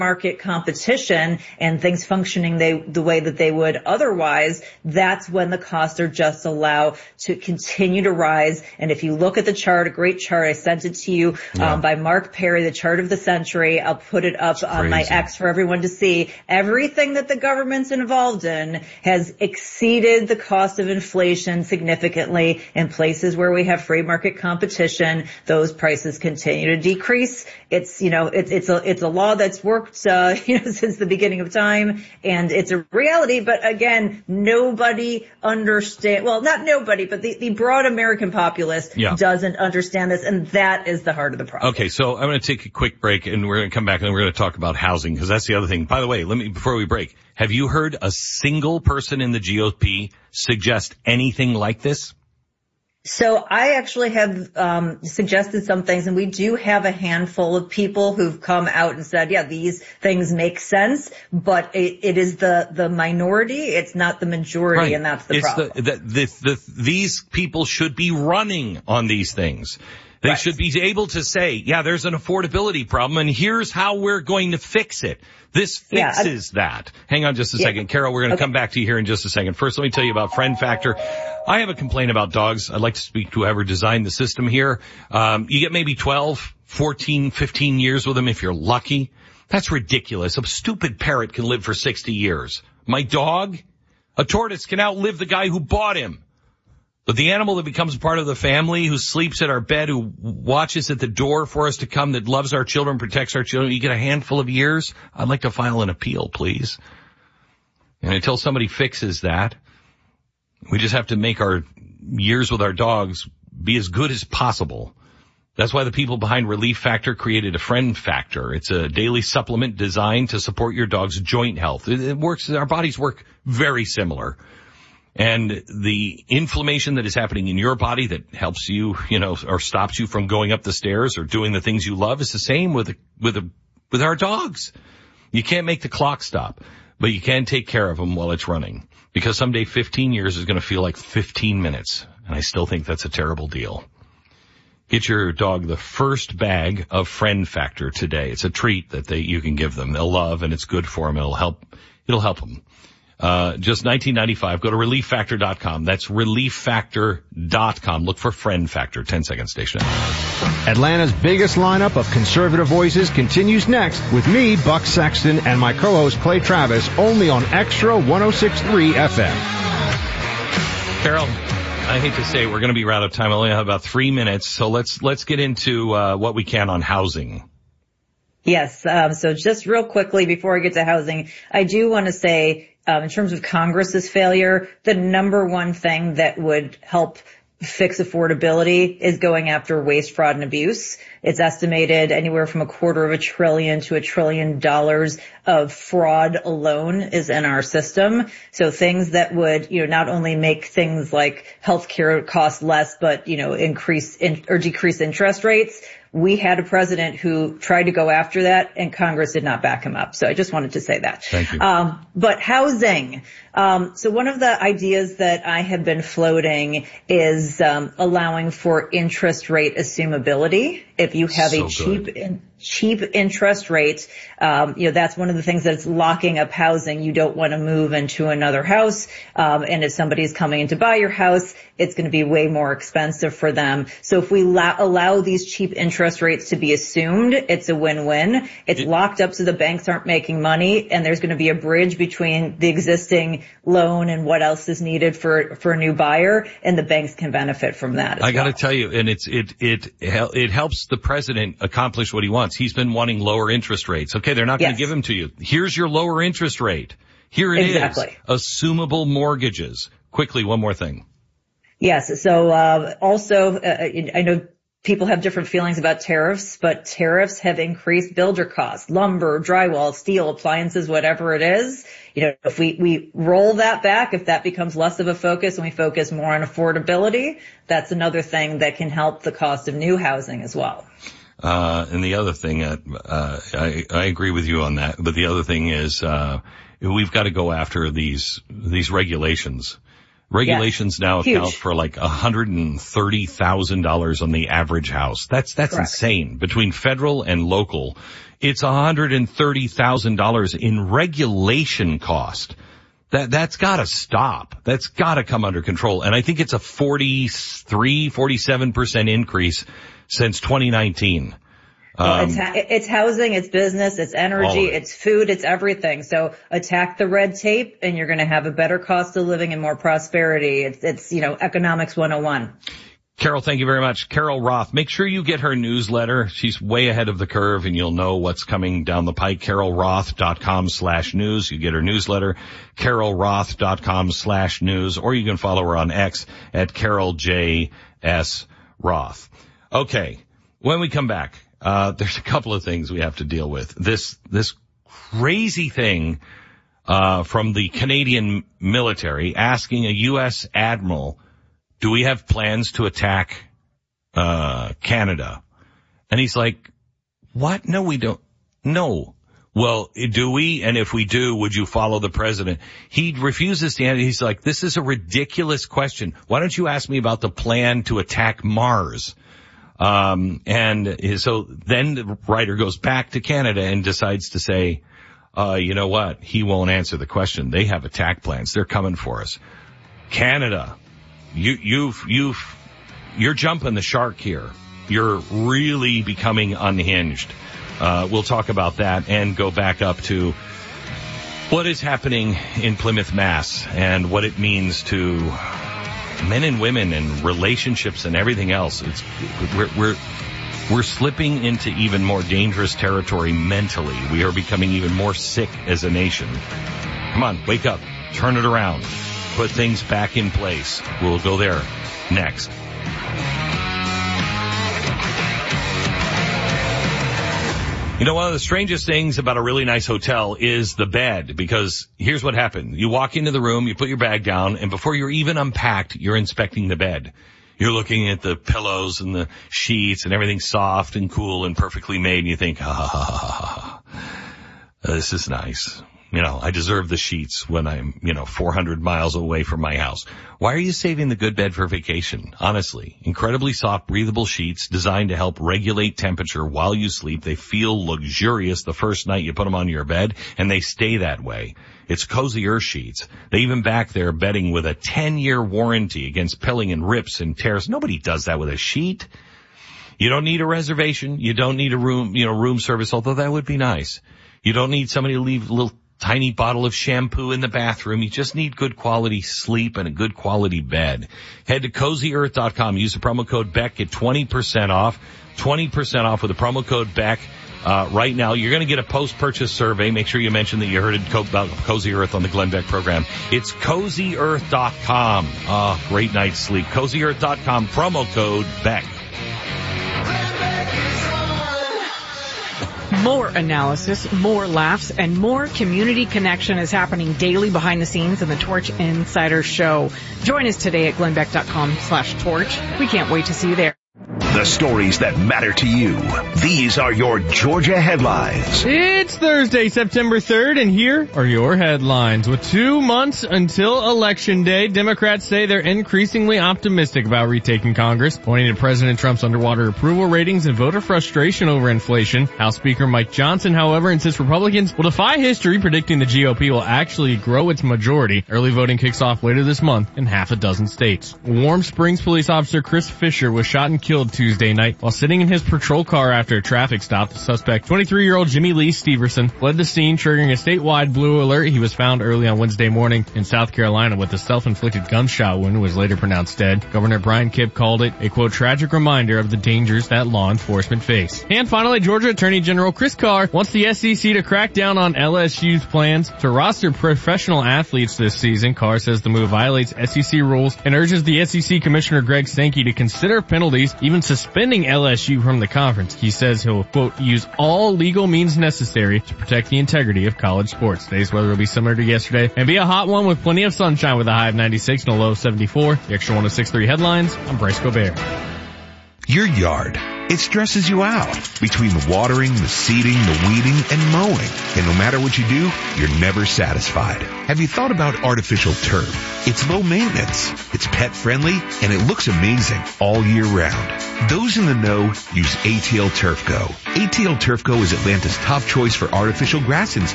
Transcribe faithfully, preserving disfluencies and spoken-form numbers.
market competition and things functioning they, the way that they would otherwise, that's when the costs are just allowed to continue to rise. And if you look at the chart, a great chart, I sent it to you yeah. um, by Mark Perry, the chart of the century. I'll put it up on my X for everyone to see. Everything that the government's involved in has exceeded the cost of inflation significantly. In places where we have free market competition, those prices continue to decrease. It's, you know, it's, it's a, it's a law that's worked Uh, you know, since the beginning of time, and it's a reality. But again, nobody understand. Well, not nobody, but the, the broad American populace yeah. doesn't understand this, and that is the heart of the problem. Okay, so I'm going to take a quick break, and we're going to come back, and then we're going to talk about housing, because that's the other thing. By the way, let me before we break, have you heard a single person in the G O P suggest anything like this? So I actually have um suggested some things, and we do have a handful of people who've come out and said, yeah, these things make sense, but it, it is the the minority, it's not the majority, right. and that's the it's problem. The, the, the, the, these people should be running on these things. They right. should be able to say, yeah, there's an affordability problem, and here's how we're going to fix it. This fixes yeah, that. Hang on just a yeah. second. Carol, we're going to okay. come back to you here in just a second. First, let me tell you about Friend Factor. I have a complaint about dogs. I'd like to speak to whoever designed the system here. Um, you get maybe twelve, fourteen, fifteen years with them if you're lucky. That's ridiculous. A stupid parrot can live for sixty years. My dog, a tortoise, can outlive the guy who bought him. But the animal that becomes part of the family, who sleeps at our bed, who watches at the door for us to come, that loves our children, protects our children, you get a handful of years? I'd like to file an appeal, please. And until somebody fixes that, we just have to make our years with our dogs be as good as possible. That's why the people behind Relief Factor created a Friend Factor. It's a daily supplement designed to support your dog's joint health. It works, our bodies work very similar. And the inflammation that is happening in your body that helps you, you know, or stops you from going up the stairs or doing the things you love is the same with, with, a, with our dogs. You can't make the clock stop, but you can take care of them while it's running, because someday fifteen years is going to feel like fifteen minutes. And I still think that's a terrible deal. Get your dog the first bag of Friend Factor today. It's a treat that they, you can give them. They'll love, and it's good for them. It'll help, it'll help them. Uh, just nineteen ninety-five. Go to relief factor dot com. That's relief factor dot com. Look for Friend Factor. ten second station. Atlanta's biggest lineup of conservative voices continues next with me, Buck Sexton, and my co-host Clay Travis, only on Extra one oh six point three F M. Carol, I hate to say it, we're going to be out of time. I only have about three minutes, so let's let's get into uh, what we can on housing. Yes. Um, so just real quickly before I get to housing, I do want to say, Um, in terms of Congress's failure, the number one thing that would help fix affordability is going after waste, fraud, and abuse. It's estimated anywhere from a quarter of a trillion to a trillion dollars of fraud alone is in our system. So things that would, you know, not only make things like healthcare cost less, but, you know, increase in, or decrease interest rates. We had a president who tried to go after that, and Congress did not back him up. So I just wanted to say that. Thank you. Um, but housing. Um, so one of the ideas that I have been floating is um, allowing for interest rate assumability. If you have so a cheap, in, cheap interest rate, um, you know, that's one of the things that's locking up housing. You don't want to move into another house. Um, and if somebody's coming in to buy your house, it's going to be way more expensive for them. So if we la- allow these cheap interest rates to be assumed, it's a win-win. It's locked up so the banks aren't making money, and there's going to be a bridge between the existing loan and what else is needed for, for a new buyer, and the banks can benefit from that as I got to well. tell you, and it's, it, it, it helps the president accomplish what he wants. He's been wanting lower interest rates. Okay, they're not going to yes. give them to you. Here's your lower interest rate. Here it exactly. is. Assumable mortgages. Quickly, one more thing. Yes. So, uh, also, uh, I know people have different feelings about tariffs, but tariffs have increased builder costs, lumber, drywall, steel, appliances, whatever it is. You know, if we, we roll that back, if that becomes less of a focus and we focus more on affordability, that's another thing that can help the cost of new housing as well. Uh, and the other thing, uh, uh, I, I agree with you on that, but the other thing is, uh, we've got to go after these, these regulations. Regulations yeah. now Huge. account for like one hundred thirty thousand dollars on the average house. That's, that's Correct. insane. Between federal and local, it's one hundred thirty thousand dollars in regulation cost. That, that's gotta stop. That's gotta come under control. And I think it's a forty-three, forty-seven percent increase since twenty nineteen. Well, it's, ha- it's housing, it's business, it's energy, it. it's food, it's everything. So attack the red tape and you're going to have a better cost of living and more prosperity. It's, it's, you know, economics one oh one. Carol, thank you very much. Carol Roth, make sure you get her newsletter. She's way ahead of the curve and you'll know what's coming down the pike. carol roth dot com slash news. You get her newsletter, carol roth dot com slash news, or you can follow her on X at Carol J S Roth. Okay. When we come back, Uh, there's a couple of things we have to deal with. This, this crazy thing, uh, from the Canadian military asking a U S admiral, do we have plans to attack, uh, Canada? And he's like, what? No, we don't. No. Well, do we? And if we do, would you follow the president? He refuses to answer. He's like, this is a ridiculous question. Why don't you ask me about the plan to attack Mars? Um, and so then the writer goes back to Canada and decides to say, uh, you know what? He won't answer the question. They have attack plans. They're coming for us. Canada, you, you've, you've, you're jumping the shark here. You're really becoming unhinged. Uh, we'll talk about that and go back up to what is happening in Plymouth, Mass, and what it means to men and women and relationships and everything else. It's, we're, we're, we're slipping into even more dangerous territory mentally. We are becoming even more sick as a nation. Come on, wake up, turn it around, put things back in place. We'll go there next. You know, one of the strangest things about a really nice hotel is the bed, because here's what happened. You walk into the room, you put your bag down, and before you're even unpacked, you're inspecting the bed. You're looking at the pillows and the sheets and everything soft and cool and perfectly made, and you think, ha ha ha ha ha, this is nice. You know, I deserve the sheets when I'm, you know, four hundred miles away from my house. Why are you saving the good bed for vacation? Honestly, incredibly soft, breathable sheets designed to help regulate temperature while you sleep. They feel luxurious the first night you put them on your bed, and they stay that way. It's Cozy Earth sheets. They even back their bedding with a ten-year warranty against pilling and rips and tears. Nobody does that with a sheet. You don't need a reservation. You don't need a room, you know, room service, although that would be nice. You don't need somebody to leave a little tiny bottle of shampoo in the bathroom. You just need good quality sleep and a good quality bed. Head to cozy earth dot com. Use the promo code Beck. Get twenty percent off. twenty percent off with the promo code Beck. Uh, right now, you're going to get a post-purchase survey. Make sure you mention that you heard it about Cozy Earth on the Glenn Beck program. It's cozy earth dot com. Ah, oh, great night's sleep. cozy earth dot com. Promo code Beck. More analysis, more laughs, and more community connection is happening daily behind the scenes in the Torch Insider Show. Join us today at glenn beck dot com slash torch. We can't wait to see you there. The stories that matter to you. These are your Georgia headlines. It's Thursday, September third, and here are your headlines. With two months until Election Day, Democrats say they're increasingly optimistic about retaking Congress, pointing to President Trump's underwater approval ratings and voter frustration over inflation. House Speaker Mike Johnson, however, insists Republicans will defy history, predicting the G O P will actually grow its majority. Early voting kicks off later this month in half a dozen states. Warm Springs police officer Chris Fisher was shot and killed Tuesday night while sitting in his patrol car after a traffic stop. The suspect, twenty-three-year-old Jimmy Lee Steverson, fled the scene, triggering a statewide blue alert. He was found early on Wednesday morning in South Carolina with a self-inflicted gunshot wound and was later pronounced dead. Governor Brian Kemp called it a, quote, tragic reminder of the dangers that law enforcement face. And finally, Georgia Attorney General Chris Carr wants the S E C to crack down on L S U's plans to roster professional athletes this season. Carr says the move violates S E C rules and urges the S E C Commissioner Greg Sankey to consider penalties, even suspending L S U from the conference. He says he'll, quote, use all legal means necessary to protect the integrity of college sports. Today's weather will be similar to yesterday and be a hot one with plenty of sunshine with a high of ninety-six and a low of seventy-four. The Extra one oh six point three headlines. I'm Bryce Gobert. Your yard It stresses you out between the watering, the seeding, the weeding, and mowing. And no matter what you do, you're never satisfied. Have you thought about artificial turf? It's low maintenance, it's pet friendly, and it looks amazing all year round. Those in the know use A T L Turf Go. A T L Turf Go is Atlanta's top choice for artificial grass installation.